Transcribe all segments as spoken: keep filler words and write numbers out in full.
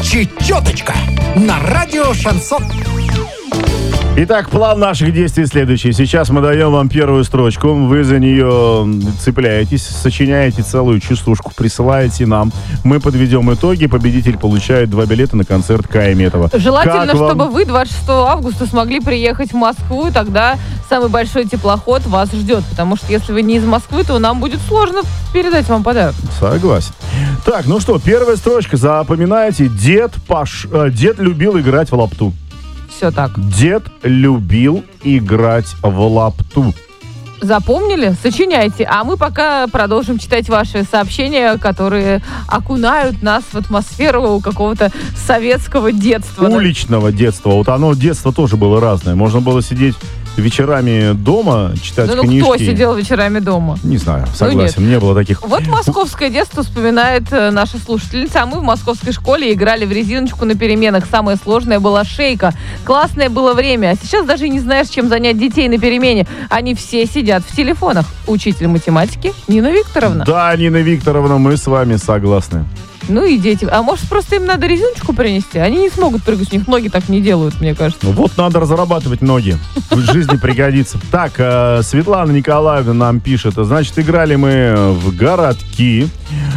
Чечеточка на радио «Шансон». Итак, план наших действий следующий. Сейчас мы даем вам первую строчку. Вы за нее цепляетесь, сочиняете целую частушку, присылаете нам. Мы подведем итоги. Победитель получает два билета на концерт Кая Метова. Желательно, чтобы вы двадцать шестого августа смогли приехать в Москву, и тогда самый большой теплоход вас ждет. Потому что если вы не из Москвы, то нам будет сложно передать вам подарок. Согласен. Так, ну что, первая строчка. Запоминайте. Дед, Паш... Дед любил играть в лапту. Все так. Дед любил играть в лапту. Запомнили? Сочиняйте. А мы пока продолжим читать ваши сообщения, которые окунают нас в атмосферу какого-то советского детства. Уличного детства. Вот оно, детство тоже было разное. Можно было сидеть вечерами дома, читать ну, книжки. Ну, кто сидел вечерами дома? Не знаю, согласен, ну, не было таких. Вот московское детство вспоминает э, наша слушательница. А мы в московской школе играли в резиночку на переменах. Самое сложное была шейка. Классное было время. А сейчас даже не знаешь, чем занять детей на перемене. Они все сидят в телефонах. Учитель математики Нина Викторовна. Да, Нина Викторовна, мы с вами согласны. Ну и дети. А может, просто им надо резиночку принести? Они не смогут прыгать, у них ноги так не делают, мне кажется. Ну вот надо разрабатывать ноги. В жизни пригодится. Так, э, Светлана Николаевна нам пишет. Значит, играли мы в городки,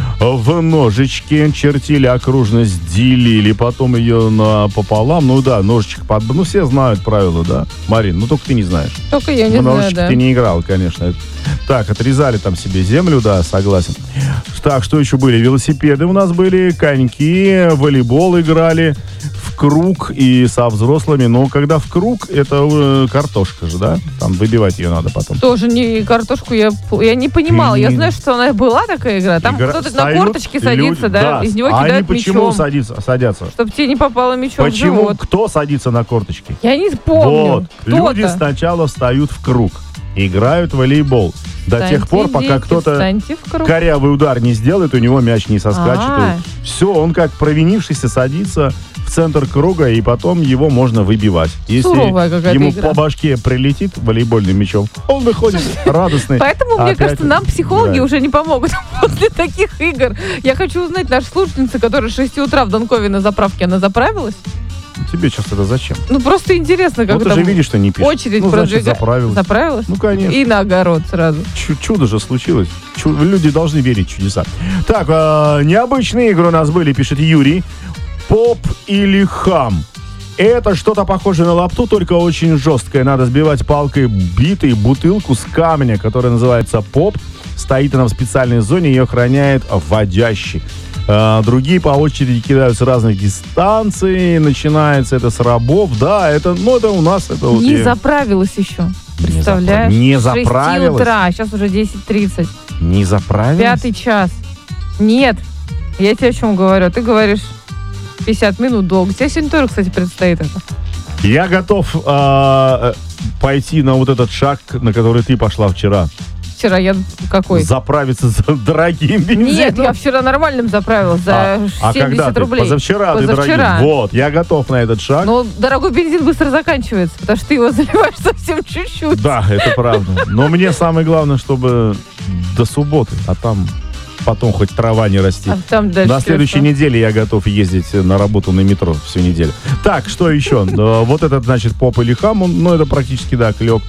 в ножички, чертили окружность, делили, потом ее напополам. Ну да, ножичек под... Ну все знают правила, да? Марин, ну только ты не знаешь. Только я не в знаю, да. ты не играл, конечно. Так, отрезали там себе землю, да, согласен. Так, что еще были? Велосипеды у нас были, коньки, волейбол играли, в круг и со взрослыми. Но когда в круг, это э, картошка же, да? Там выбивать ее надо потом. Тоже не картошку, я, я не понимала. Я знаю, что она была такая игра. Там игра... кто-то на корточке садится, люди, да, да, из него а кидают они мячом. почему садятся, садятся? Чтобы тебе не попало мячом почему? в живот. Кто садится на корточки? Я не помню. Вот. Люди сначала встают в круг, играют в волейбол. До встаньте, тех пор, пока дети, кто-то корявый удар не сделает, у него мяч не соскачет. А-а-а. Все, он как провинившийся садится в центр круга, и потом его можно выбивать. Если ему игра. по башке прилетит волейбольным мячом, он выходит радостный. Поэтому, мне кажется, нам психологи уже не помогут после таких игр. Я хочу узнать, наша слушательница, которая с шести утра в Донкове на заправке, она заправилась? Тебе сейчас это зачем? Ну, просто интересно, как ну, ты же видишь, что не пишет. Очередь ну, продвигать. Заправилась. Заправилась? Ну, конечно. И на огород сразу. Ч- чудо же случилось. Чу- люди должны верить в чудеса. Так, э- необычные игры у нас были, пишет Юрий. Поп или хам. Это что-то похожее на лапту, только очень жесткое. Надо сбивать палкой битой бутылку с камня, которая называется поп. Стоит она в специальной зоне, ее охраняет водящий. А, другие по очереди кидают с разных дистанций. Начинается это с рабов. Да, это, ну, это у нас. Это вот не я... заправилась еще. Представляешь? Не заправилась? шесть утра, сейчас уже десять тридцать. Не заправилась? Пятый час. Нет. Я тебе о чем говорю? Ты говоришь пятьдесят минут долго. Тебе сегодня тоже, кстати, предстоит это. Я готов э, пойти на вот этот шаг, на который ты пошла вчера. Вчера я какой? Заправиться за дорогим бензином. Нет, я вчера нормальным заправилась за а, семьдесят а когда рублей. Ты? Позавчера, Позавчера ты дорогим. Вот, я готов на этот шаг. Но дорогой бензин быстро заканчивается, потому что ты его заливаешь совсем чуть-чуть. Да, это правда. Но мне самое главное, чтобы до субботы, а там потом хоть трава не растет. А там дальше на следующей что? неделе я готов ездить на работу на метро всю неделю. Так, что еще? Вот этот, значит, поп или хам, ну, это практически, да, клёп.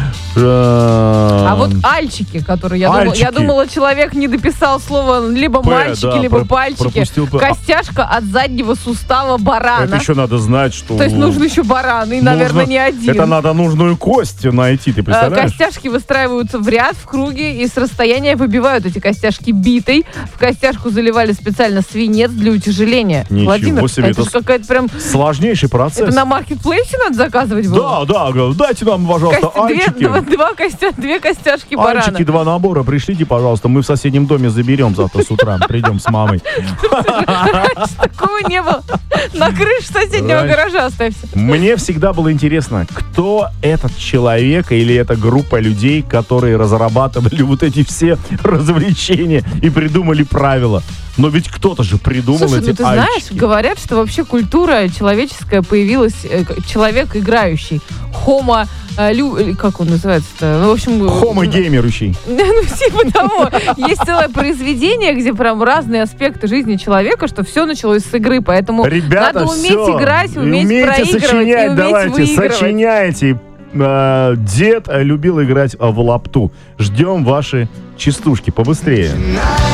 А вот альчики, которые, я, альчики. Думала, я думала, человек не дописал слово либо П, мальчики, да, либо про- пальчики. Костяшка от заднего сустава барана. Это еще надо знать, что... То есть нужно еще баран, и, нужно... наверное, не один. Это надо нужную кость найти, ты представляешь? Костяшки выстраиваются в ряд, в круге, и с расстояния выбивают эти костяшки битой. В костяшку заливали специально свинец для утяжеления. Ничего Владимир, себе, это, это же какая-то прям... Сложнейший процесс. Это на маркетплейсе надо заказывать было? Да, да, дайте нам, пожалуйста, Кость... альчики. Две, два костя... Две костяшки барана. Альчики, два набора, пришлите, пожалуйста. Мы в соседнем доме заберем завтра с утра. Придем с мамой. Раньше такого не было. На крыше соседнего гаража оставься. Мне всегда было интересно, кто этот человек или эта группа людей, которые разрабатывали вот эти все развлечения и придумали правила. Но ведь кто-то же придумал Слушай, эти ну ты альчики. знаешь, говорят, что вообще культура человеческая появилась, э, человек играющий, homo э, лю- э, как он называется-то? Ну, в общем... Homo геймерущий. Ну, типа того. Есть целое произведение, где прям разные аспекты жизни человека, что все началось с игры, поэтому Ребята, надо уметь все. играть, уметь Умейте проигрывать сочинять, и уметь давайте, выигрывать. сочиняйте. Э, Дед любил играть в лапту. Ждем ваши частушки побыстрее.